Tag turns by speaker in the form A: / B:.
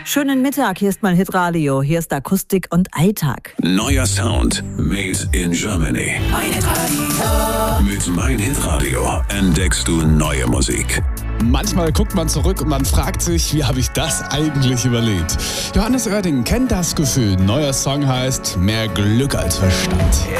A: Schönen Mittag, hier ist mein Hitradio, hier ist Akustik und Alltag.
B: Neuer Sound made in Germany.
C: Mein Hitradio.
B: Mit Mein Hitradio entdeckst du neue Musik.
D: Manchmal guckt man zurück und man fragt sich, wie habe ich das eigentlich überlebt? Johannes Oerding kennt das Gefühl. Neuer Song heißt Mehr Glück als Verstand.